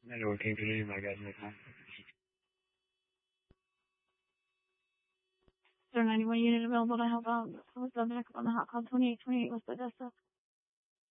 Networking community, my guys, my time. Is there an 91 unit available to help out with the backup on the hot call 2828 West Augusta?